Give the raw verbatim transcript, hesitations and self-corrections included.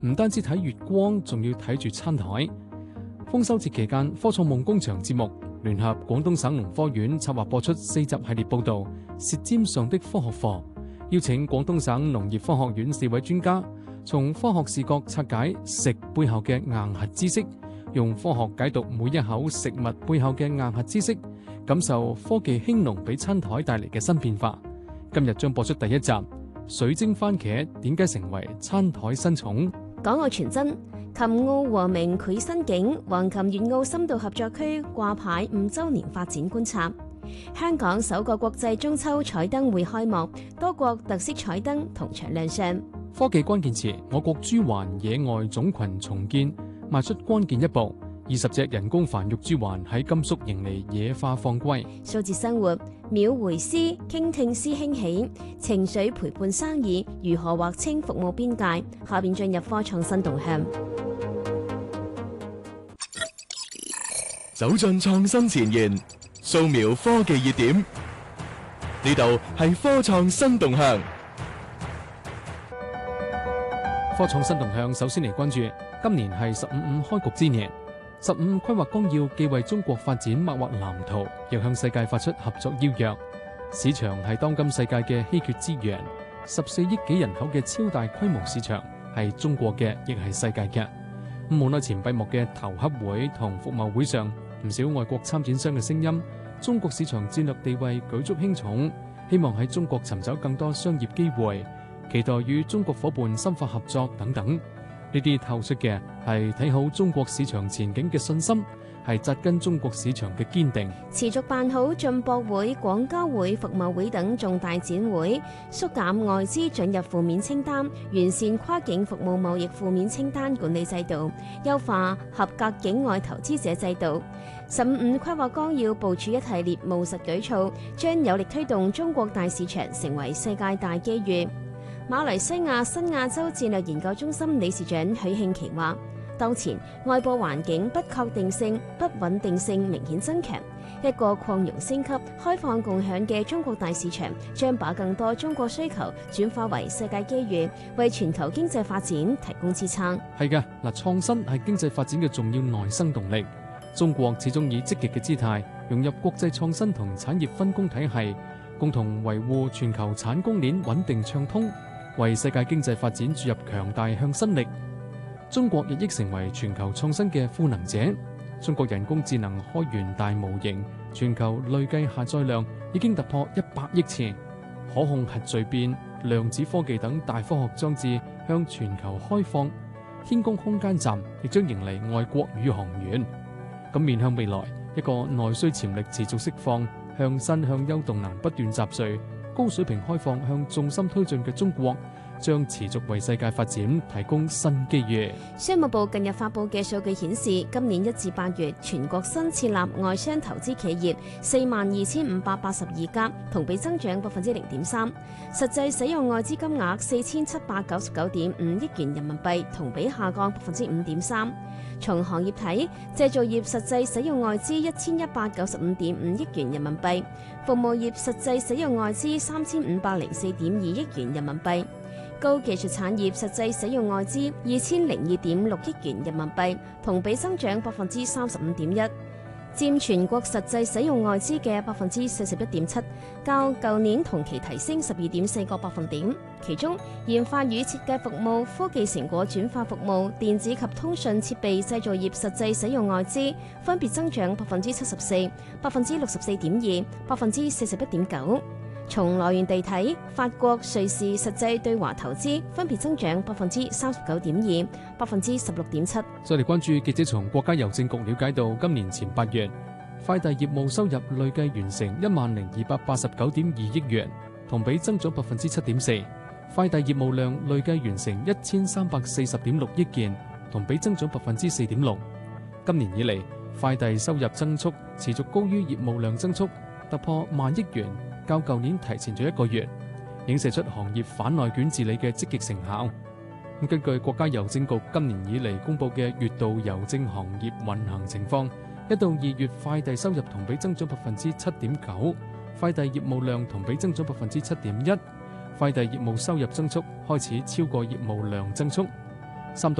唔單止睇月光，仲要睇住餐台。豐收節期間，科創夢工場節目聯合廣東省農科院策劃播出四集系列報導《舌尖上的科學課》，邀請廣東省農業科學院四位專家，從科學視角拆解食背後嘅硬核知識，用科學解讀每一口食物背後嘅硬核知識，感受科技興農俾餐台帶嚟嘅新變化。今日將播出第一集：水晶番茄點解成為餐台新寵？ 港澳傳真，琴澳和鳴繪新景，橫琴粵澳深度合作區掛牌五週年發展觀察。香港首個國際中秋彩燈會開幕，多國特色彩燈同場亮相。 科技關鍵詞，我國豬環野外種群重建邁出關鍵一步。二十隻人工繁育豬環喺甘肅迎嚟野化放歸。 數字生活，秒回師傾聽師興起，情緒陪伴生意如何劃清服務邊界？下邊進入科創新動向， 走進創新前沿，掃描科技熱點。呢度係科創新動向。 科創新動向首先嚟關注，今年係十五五開局之年。十五規劃綱要既為中國發展擘劃藍圖，亦向世界發出合作邀約。市場係當今世界嘅稀缺資源，十四億幾人口嘅超大規模市場係中國嘅，亦係世界嘅。咁無奈前閉幕嘅投洽會同服貿會上，唔少外國參展商嘅聲音，中國市場戰略地位舉足輕重，希望喺中國尋找更多商業機會，期待與中國夥伴深化合作等等。呢啲透出嘅係睇好中國市場前景嘅信心，係紮根中國市場嘅堅定。 持續辦好進博會、廣交會、服貿會等重大展會，縮減外資准入負面清單，完善跨境服務貿易負面清單管理制度，優化合格境外投資者制度。十五五規劃綱要部署一系列務實舉措，將有力推動中國大市場成為世界大機遇。馬來西亞新亞洲戰略研究中心理事長許慶琪話：當前外部環境不確定性、不穩定性明顯增強，一個擴容升級、開放共享嘅中國大市場，將把更多中國需求轉化為世界機遇，為全球經濟發展提供支撐。 係嘅，嗱，創新係經濟發展嘅重要內生動力。中國始終以積極嘅姿態融入國際創新同產業分工體系，共同維護全球產供鏈穩定暢通，為世界經濟發展注入強大向心力。中國日益成為全球創新嘅賦能者。中國人工智能開源大模型全球累計下載量已經突破一百億次，可控核聚變、量子科技等大科學裝置向全球開放。天宮空間站亦將迎嚟外國宇航員。咁面向未來，一個內需潛力持續釋放、向新向優動能不斷集聚、高水平開放向重心推進嘅中國，將持續為世界發展提供新機遇。 商務部近日發布嘅數據顯示，今年一至八月，全國新設立外商投資企業四萬二千五百八十二家，同比增長百分之零點三。實際使用外資金額四千七百九十九點五億元人民幣，同比下降百分之五點三。從行業睇，製造業實際使用外資一千一百九十五點五億元人民幣，服務業實際使用外資三千五百零四點二億元人民幣。高技術產業實際使用外資二千零二點六億元人民幣，同比增長百分之三十五點一，佔全國實際使用外資嘅百分之四十一點七，較舊年同期提升十二點四個百分點。其中，研發與設計服務、科技成果轉化服務、電子及通訊設備製造業實際使用外資分別增長百分之七十四、百分之六十四點二、百分之四十一點九。從來源地睇，法國、瑞士實際對華投資分別增長百分之三十九點二、百分之十六點七。 再嚟關注記者從國家郵政局了解到，今年前八月快遞業務收入累計完成一萬零二百八十九點二億元，同比增長百分之七點四。快遞業務量累計完成一千三百四十點六億件，同比增長百分之四點六。今年以嚟，快遞收入增速持續高於業務量增速，突破萬億元，較舊年提前咗一個月，映射出行業反內卷治理嘅積極成效。根據國家郵政局今年以嚟公佈嘅月度郵政行業運行情況，一到二月快遞收入同比增長百分之七點九，快遞業務量同比增長百分之七點一。快遞業務收入增速開始超過業務量增速。 三